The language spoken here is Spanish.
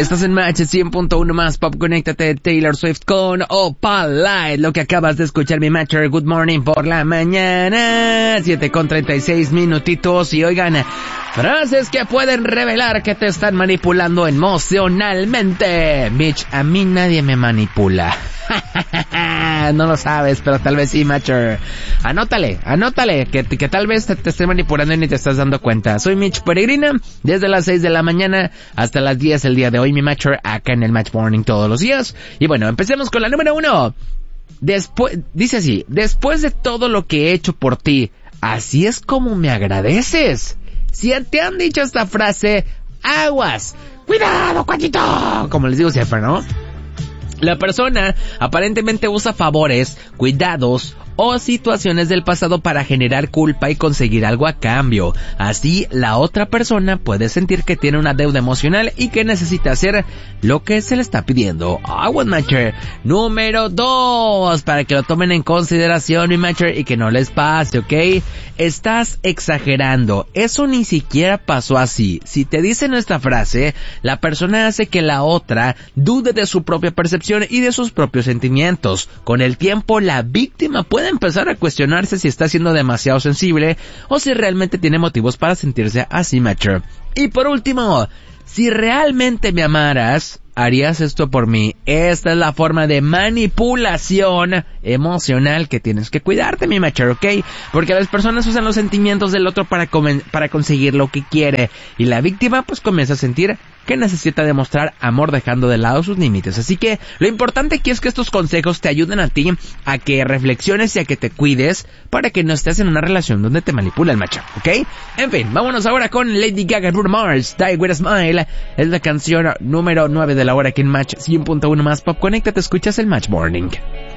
Estás en Match 100.1 más Pop. Conéctate, Taylor Swift con Opalite. Lo que acabas de escuchar, mi Matcher. Good morning por la mañana. 7:36 minutitos. Y oigan, frases que pueden revelar que te están manipulando emocionalmente. Mitch, a mí nadie me manipula. No lo sabes, pero tal vez sí, Matcher. Anótale, que tal vez te esté manipulando y ni te estás dando cuenta. Soy Mitch Peregrina, desde las 6 de la mañana hasta las 10 el día de hoy, mi Matcher, acá en el Match Morning todos los días. Y bueno, empecemos con la número 1. Dice así: después de todo lo que he hecho por ti, ¿así es como me agradeces? Si te han dicho esta frase, aguas, cuidado, cuachito, como les digo siempre, ¿no? La persona aparentemente usa favores, cuidados o situaciones del pasado para generar culpa y conseguir algo a cambio. Así, la otra persona puede sentir que tiene una deuda emocional y que necesita hacer lo que se le está pidiendo. Aguas, Matcher. Número 2, para que lo tomen en consideración, mi Matcher, y que no les pase, ¿ok? Estás exagerando. Eso ni siquiera pasó así. Si te dicen esta frase, la persona hace que la otra dude de su propia percepción y de sus propios sentimientos. Con el tiempo, la víctima puede empezar a cuestionarse si está siendo demasiado sensible o si realmente tiene motivos para sentirse así, Matcher. Y por último, si realmente me amaras, harías esto por mí. Esta es la forma de manipulación emocional que tienes que cuidarte, mi Matcher, ¿ok? Porque las personas usan los sentimientos del otro para conseguir lo que quiere. Y la víctima pues comienza a sentir que necesita demostrar amor dejando de lado sus límites. Así que lo importante aquí es que estos consejos te ayuden a ti a que reflexiones y a que te cuides para que no estés en una relación donde te manipula el Matcher, ¿ok? En fin, vámonos ahora con Lady Gaga, Bruno Mars, Die With A Smile. Es la canción número 9 de la hora aquí en Match 100.1 más Pop. Conéctate, escuchas el Match Morning.